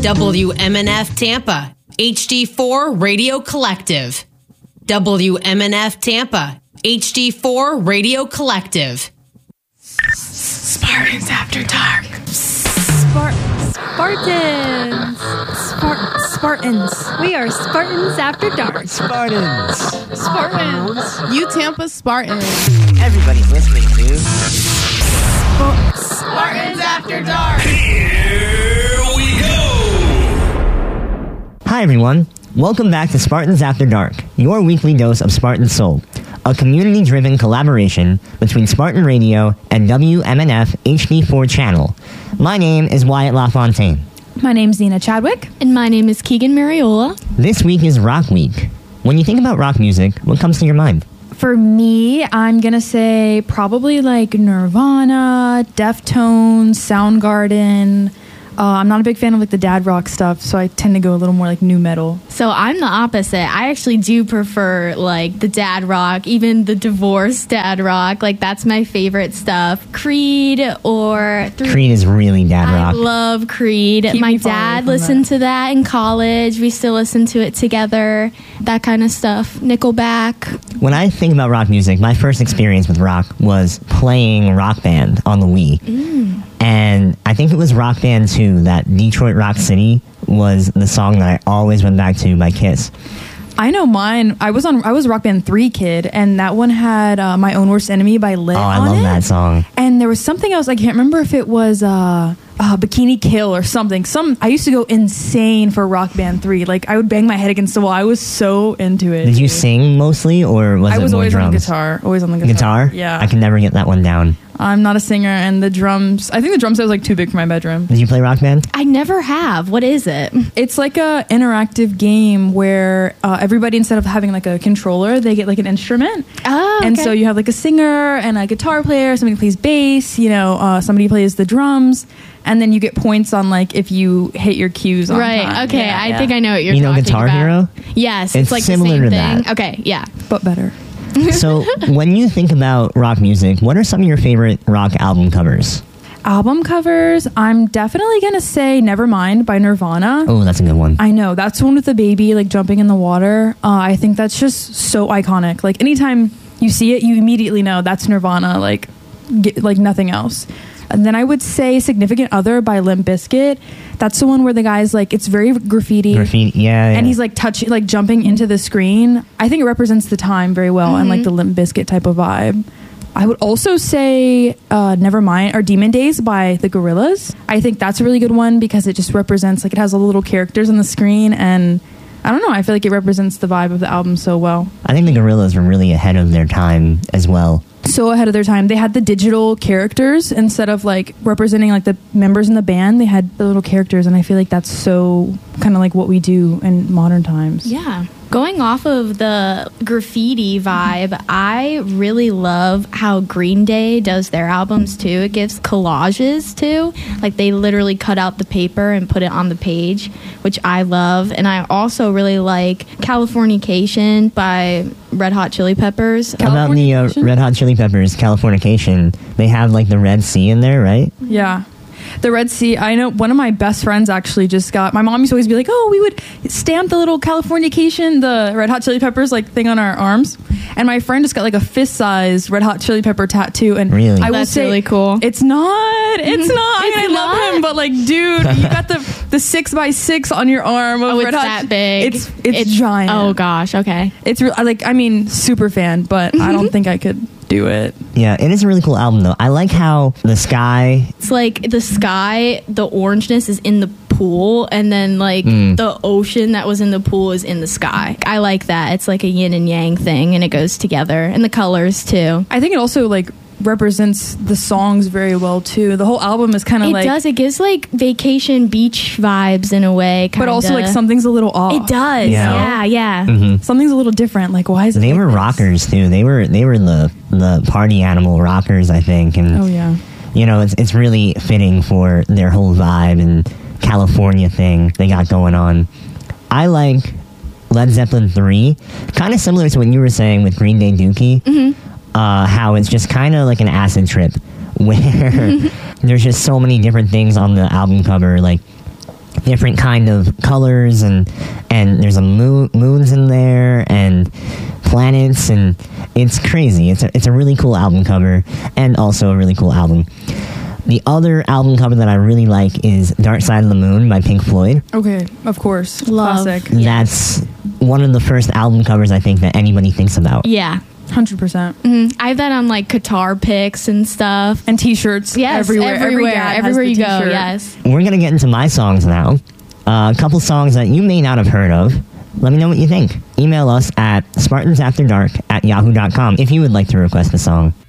WMNF Tampa, HD4 Radio Collective. WMNF Tampa, HD4 Radio Collective. Spartans After Dark. Spartans. We are Spartans After Dark. Spartans. You Tampa Spartans. Everybody's listening to Spartans After Dark. Here we go. Hi everyone. Welcome back to Spartans After Dark, your weekly dose of Spartan Soul, a community-driven collaboration between Spartan Radio and WMNF HD4 channel. My name is Wyatt LaFontaine. My name's Zena Chadwick. And my name is Keegan Mariola. This week is Rock Week. When you think about rock music, what comes to your mind? For me, I'm gonna say probably like Nirvana, Deftones, Soundgarden. I'm not a big fan of like the dad rock stuff, so I tend to go a little more like nu metal. So I'm the opposite. I actually do prefer like the dad rock, even the divorced dad rock. Like that's my favorite stuff. Creed or Creed is really dad rock. I love Creed. Keep My me far away dad from listened that. to that in college. We still listen to it together. That kind of stuff. Nickelback. When I think about rock music, my first experience with rock was playing Rock Band on the Wii. And I think it was Rock Band 2 that Detroit Rock City was the song that I always went back to by Kiss. I know mine. I was Rock Band 3 kid, and that one had My Own Worst Enemy by Lit Oh, I on love it. that song. And there was something else. I can't remember if it was Bikini Kill or something. I used to go insane for Rock Band 3. Like I would bang my head against the wall. I was so into it. Did you sing mostly, or was I it was more always drums? on the guitar. Always on the guitar. Guitar? Yeah. I can never get that one down. I'm not a singer, and the drums. I think the drum set was like too big for my bedroom. Did you play Rock Band? I never have. What is it? It's like a interactive game where everybody, instead of having like a controller, they get like an instrument. Oh, And okay. so you have like a singer and a guitar player. Somebody plays bass. Somebody plays the drums, and then you get points on like if you hit your cues on Right. time. Okay. Yeah, I yeah. think I know what you're You know talking Guitar about. Hero? Yes. It's like similar the to same thing. that. Okay. Yeah. but better. So, when you think about rock music, what are some of your favorite rock album covers? Album covers. I'm definitely gonna say "Nevermind" by Nirvana. Oh, that's a good one. I know, that's the one with the baby like jumping in the water. I think that's just so iconic. Like anytime you see it, you immediately know that's Nirvana. Like nothing else. And then I would say "Significant Other" by Limp Bizkit. That's the one where the guy's like, it's very graffiti. Yeah. And he's like touching, like jumping into the screen. I think it represents the time very well and like the Limp Bizkit type of vibe. I would also say Nevermind or Demon Days by the Gorillaz. I think that's a really good one because it just represents, like it has all the little characters on the screen, and I don't know, I feel like it represents the vibe of the album so well. I think the Gorillaz were really ahead of their time as well. So ahead of their time. They had the digital characters instead of like representing like the members in the band. They had the little characters, and I feel like that's so kind of like what we do in modern times. Yeah. Going off of the graffiti vibe, I really love how Green Day does their albums too. It gives collages too. Like they literally cut out the paper and put it on the page, which I love. And I also really like Californication by Red Hot Chili Peppers. About the Californication? Red Hot Chili Peppers, Californication, they have like the Red Sea in there, right? Yeah. The Red Sea, I know one of my best friends actually just got, my mom used to always be like, oh, we would stamp the little Californication, the Red Hot Chili Peppers like thing on our arms. And my friend just got like a fist-sized Red Hot Chili Pepper tattoo. And Really? I will That's say, really cool. It's not. I mean, I love not? him, but like, dude, you got the 6x6 on your arm of Oh, it's Red Hot. that big. It's giant. Oh gosh. Okay. It's like, I mean, super fan, but I don't think I could do it. Yeah, it is a really cool album though. I like how the sky... It's like the sky, the orangeness is in the pool, and then like the ocean that was in the pool is in the sky. I like that. It's like a yin and yang thing, and it goes together, and the colors too. I think it also like represents the songs very well too. The whole album is kind of It like, does. It gives like vacation beach vibes in a way, but also like something's a little off. It does. Yeah. Yeah. Something's a little different. Like, why is it? They like were this? rockers too. They were the party animal rockers, I think. And Oh yeah. you know, it's really fitting for their whole vibe and California thing they got going on. I like Led Zeppelin 3, kind of similar to what you were saying with Green Day Dookie. How it's just kind of like an acid trip where there's just so many different things on the album cover. Like different kind of colors, and there's a moons in there and planets, and it's crazy. It's a really cool album cover, and also a really cool album. The other album cover that I really like is Dark Side of the Moon by Pink Floyd. Okay, of course. Love. Classic. That's one of the first album covers I think that anybody thinks about. Yeah. 100%. I have that on like guitar picks and stuff. And t-shirts. Yes, everywhere. Every dad has everywhere the you go. t-shirt. Yes. We're going to get into my songs now. A couple songs that you may not have heard of. Let me know what you think. Email us at spartansafterdark@yahoo.com if you would like to request a song.